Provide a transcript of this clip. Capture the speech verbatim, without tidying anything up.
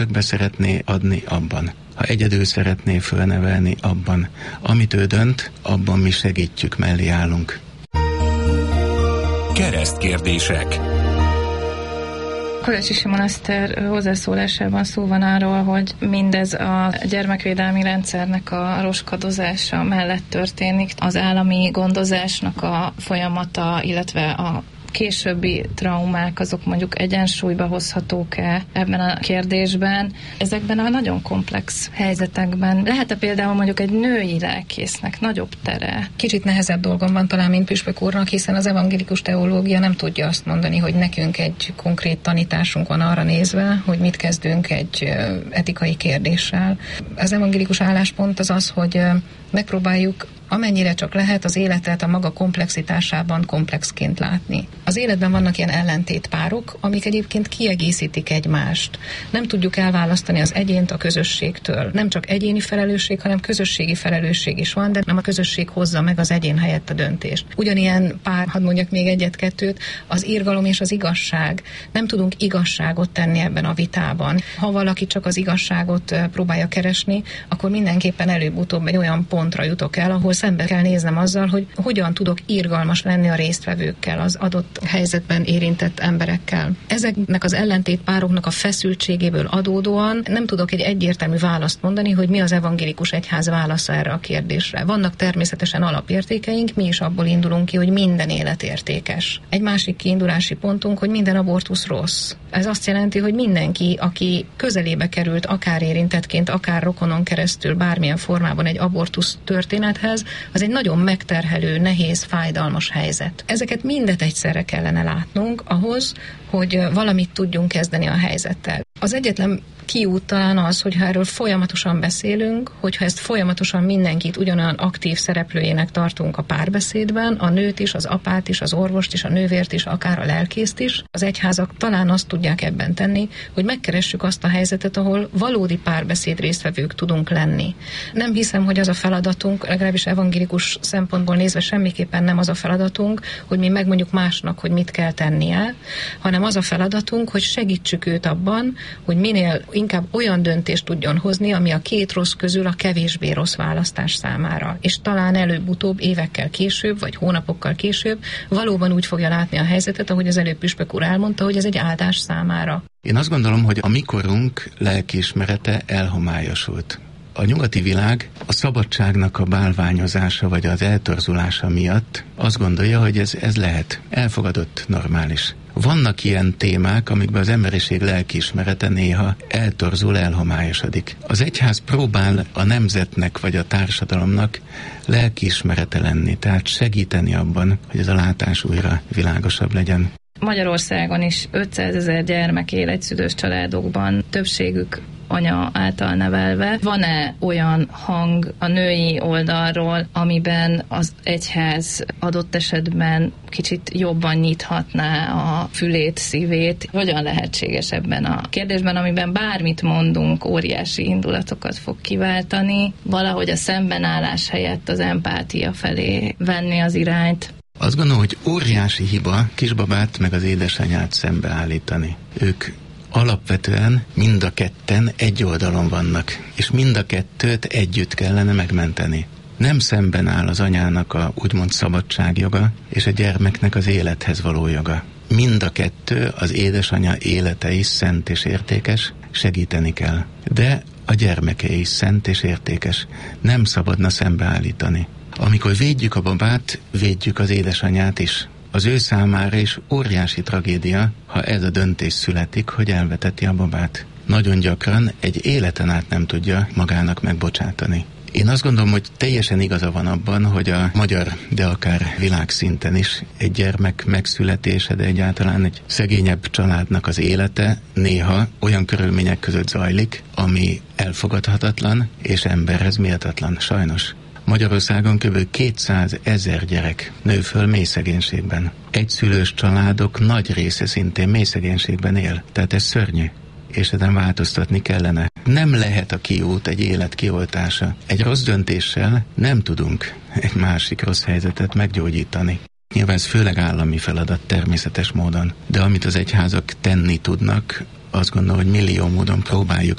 be szeretné adni, abban. Ha egyedül szeretné fölnevelni, abban. Amit ő dönt, abban mi segítjük, mellé állunk. Keresztkérdések. Kovácsi Simon Eszter hozzászólásában szó van arról, hogy mindez a gyermekvédelmi rendszernek a roskadozása mellett történik. Az állami gondozásnak a folyamata, illetve a későbbi traumák, azok mondjuk egyensúlyba hozhatók-e ebben a kérdésben. Ezekben a nagyon komplex helyzetekben lehet-e például mondjuk egy női lelkésznek nagyobb tere? Kicsit nehezebb dolgom van talán, mint püspök úrnak, hiszen az evangélikus teológia nem tudja azt mondani, hogy nekünk egy konkrét tanításunk van arra nézve, hogy mit kezdünk egy etikai kérdéssel. Az evangélikus álláspont az az, hogy megpróbáljuk amennyire csak lehet az életet a maga komplexitásában komplexként látni. Az életben vannak ilyen ellentétpárok, amik egyébként kiegészítik egymást. Nem tudjuk elválasztani az egyént a közösségtől. Nem csak egyéni felelősség, hanem közösségi felelősség is van, de nem a közösség hozza meg az egyén helyett a döntést. Ugyanilyen pár, hadd mondjak még egyet-kettőt, az irgalom és az igazság. Nem tudunk igazságot tenni ebben a vitában. Ha valaki csak az igazságot próbálja keresni, akkor mindenképpen előbb-utóbb egy olyan pontra jutok el, ahol szembe kell néznem azzal, hogy hogyan tudok irgalmas lenni a résztvevőkkel, az adott helyzetben érintett emberekkel. Ezeknek az ellentétpároknak a feszültségéből adódóan nem tudok egy egyértelmű választ mondani, hogy mi az evangélikus egyház válasza erre a kérdésre. Vannak természetesen alapértékeink, mi is abból indulunk ki, hogy minden élet értékes. Egy másik kiindulási pontunk, hogy minden abortusz rossz. Ez azt jelenti, hogy mindenki, aki közelébe került, akár érintettként, akár rokonon keresztül bármilyen formában egy abortusz történethez, az egy nagyon megterhelő, nehéz, fájdalmas helyzet. Ezeket mindet egyszerre kellene látnunk ahhoz, hogy valamit tudjunk kezdeni a helyzettel. Az egyetlen kiút talán az, hogyha erről folyamatosan beszélünk, hogyha ezt folyamatosan mindenkit ugyanolyan aktív szereplőjének tartunk a párbeszédben, a nőt is, az apát is, az orvost is, a nővért is, akár a lelkészt is. Az egyházak talán azt tudják ebben tenni, hogy megkeressük azt a helyzetet, ahol valódi párbeszéd résztvevők tudunk lenni. Nem hiszem, hogy az a feladatunk, legalábbis evangélikus szempontból nézve semmiképpen nem az a feladatunk, hogy mi megmondjuk másnak, hogy mit kell tennie, hanem az a feladatunk, hogy segítsük őt abban, hogy minél inkább olyan döntést tudjon hozni, ami a két rossz közül a kevésbé rossz választás számára. És talán előbb-utóbb, évekkel később, vagy hónapokkal később valóban úgy fogja látni a helyzetet, ahogy az előbb püspök úr elmondta, hogy ez egy áldás számára. Én azt gondolom, hogy a mi korunk lelkiismerete elhomályosult. A nyugati világ a szabadságnak a bálványozása vagy az eltorzulása miatt azt gondolja, hogy ez, ez lehet. Elfogadott, normális. Vannak ilyen témák, amikben az emberiség lelkiismerete néha eltorzul, elhomályosodik. Az egyház próbál a nemzetnek vagy a társadalomnak lelkiismerete lenni, tehát segíteni abban, hogy ez a látás újra világosabb legyen. Magyarországon is ötszázezer gyermek él egyszülős családokban, többségük anya által nevelve. Van-e olyan hang a női oldalról, amiben az egyház adott esetben kicsit jobban nyithatná a fülét, szívét? Hogyan lehetséges ebben a kérdésben, amiben bármit mondunk, óriási indulatokat fog kiváltani, valahogy a szembenállás helyett az empátia felé venni az irányt? Azt gondolom, hogy óriási hiba kisbabát meg az édesanyát szembeállítani. Ők alapvetően mind a ketten egy oldalon vannak, és mind a kettőt együtt kellene megmenteni. Nem szemben áll az anyának a úgymond szabadságjoga, és a gyermeknek az élethez való joga. Mind a kettő, az édesanyja élete is szent és értékes, segíteni kell. De a gyermeke is szent és értékes, nem szabadna szembeállítani. Amikor védjük a babát, védjük az édesanyját is. Az ő számára is óriási tragédia, ha ez a döntés születik, hogy elveteti a babát. Nagyon gyakran egy életen át nem tudja magának megbocsátani. Én azt gondolom, hogy teljesen igaza van abban, hogy a magyar, de akár világszinten is egy gyermek megszületése, de egyáltalán egy szegényebb családnak az élete néha olyan körülmények között zajlik, ami elfogadhatatlan és emberhez méltatlan, sajnos. Magyarországon kb. kétszázezer gyerek nő föl mély szegénységben. Egyszülős családok nagy része szintén mély szegénységben él. Tehát ez szörnyű, és ezen változtatni kellene. Nem lehet a kiút egy élet kioltása. Egy rossz döntéssel nem tudunk egy másik rossz helyzetet meggyógyítani. Nyilván ez főleg állami feladat természetes módon, de amit az egyházak tenni tudnak, azt gondolom, hogy millió módon próbáljuk